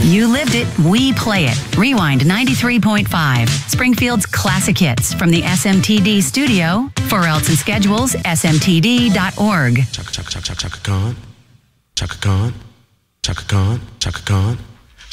You lived it, we play it. Rewind 93.5. Springfield's classic hits from the SMTD studio. For else and schedules, smtd.org. Chaka Khan, Chaka Khan, Chaka Khan, Chaka Khan.